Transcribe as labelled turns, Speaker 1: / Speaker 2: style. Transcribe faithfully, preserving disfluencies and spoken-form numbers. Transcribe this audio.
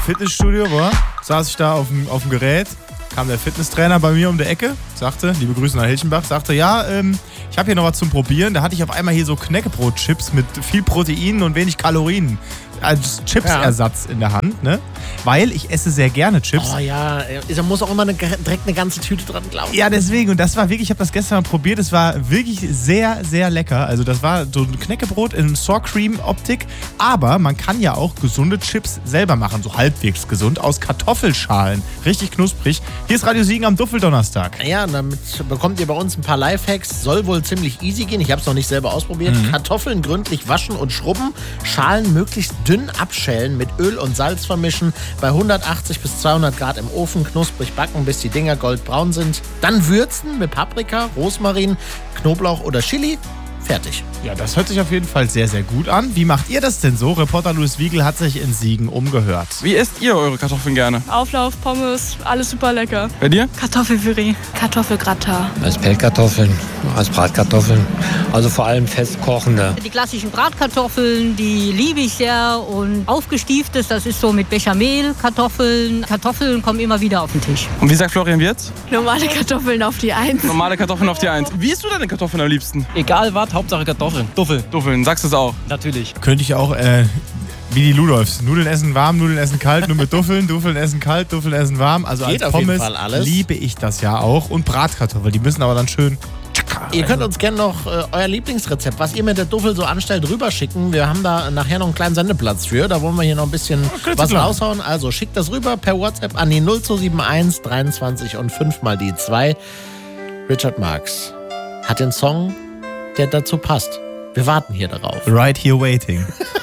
Speaker 1: Fitnessstudio, boah, saß ich da auf dem, auf dem Gerät, kam der Fitnesstrainer bei mir um die Ecke, sagte, liebe Grüße nach Hilchenbach, sagte, ja, ähm, ich habe hier noch was zum Probieren. Da hatte ich auf einmal hier so Knäckebrot-Chips mit viel Protein und wenig Kalorien als Chips-Ersatz ja. in der Hand, ne? Weil ich esse sehr gerne Chips.
Speaker 2: Oh ja, da muss auch immer eine, direkt eine ganze Tüte dran glauben.
Speaker 1: Ja, deswegen. Und das war wirklich, ich habe das gestern mal probiert, es war wirklich sehr, sehr lecker. Also das war so ein Knäckebrot in Sour Cream Optik. Aber man kann ja auch gesunde Chips selber machen, so halbwegs gesund, aus Kartoffelschalen. Richtig knusprig. Hier ist Radio Siegen am Duffeldonnerstag.
Speaker 2: Ja, damit bekommt ihr bei uns ein paar Lifehacks. Soll wohl ziemlich easy gehen. Ich habe es noch nicht selber ausprobiert. Mhm. Kartoffeln gründlich waschen und schrubben. Schalen möglichst dünn abschälen, mit Öl und Salz vermischen. Bei hundertachtzig bis zweihundert Grad im Ofen knusprig backen, bis die Dinger goldbraun sind. Dann würzen mit Paprika, Rosmarin, Knoblauch oder Chili. Fertig.
Speaker 1: Ja, das hört sich auf jeden Fall sehr, sehr gut an. Wie macht ihr das denn so? Reporter Louis Wiegel hat sich in Siegen umgehört.
Speaker 3: Wie esst ihr eure Kartoffeln gerne?
Speaker 4: Auflauf, Pommes, alles super lecker.
Speaker 3: Bei dir?
Speaker 4: Kartoffelpüree, Kartoffelgratin.
Speaker 5: Als Pellkartoffeln, als Bratkartoffeln. Also vor allem festkochende.
Speaker 6: Die klassischen Bratkartoffeln, die liebe ich sehr. Und aufgestieftes, das ist so mit Bechamel, Kartoffeln. Kartoffeln kommen immer wieder auf den Tisch.
Speaker 3: Und wie sagt Florian Wirtz?
Speaker 4: Normale Kartoffeln auf die Eins.
Speaker 3: Normale Kartoffeln auf die Eins. Wie isst du deine Kartoffeln am liebsten?
Speaker 5: Egal was, Hauptsache Kartoffeln. Duffel.
Speaker 3: Duffeln, sagst du es auch?
Speaker 5: Natürlich.
Speaker 1: Könnte ich auch, äh, wie die Ludolfs. Nudeln essen warm, Nudeln essen kalt, nur mit Duffeln. Duffeln essen kalt, Duffeln essen warm. Also
Speaker 2: Geht
Speaker 1: als
Speaker 2: auf jeden
Speaker 1: Pommes
Speaker 2: Fall alles.
Speaker 1: liebe ich das ja auch. Und Bratkartoffeln, die müssen aber dann schön...
Speaker 2: Ihr könnt uns gerne noch äh, euer Lieblingsrezept, was ihr mit der Duffel so anstellt, rüberschicken. Wir haben da nachher noch einen kleinen Sendeplatz für. Da wollen wir hier noch ein bisschen
Speaker 1: Ja,
Speaker 2: was
Speaker 1: klar.
Speaker 2: raushauen. Also schickt das rüber per WhatsApp an die null zwei sieben eins dreiundzwanzig und fünf mal die zwei. Richard Marx hat den Song, der dazu passt. Wir warten hier darauf.
Speaker 1: Right here waiting.